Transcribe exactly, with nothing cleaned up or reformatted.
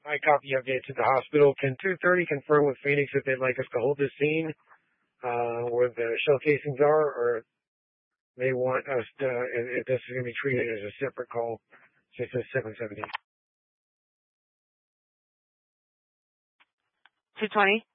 I copy update to the hospital. Can two thirty confirm with Phoenix if they'd like us to hold this scene uh, where the shell casings are, or they want us to, if if this is going to be treated as a separate call, so it says seven seventy. two twenty.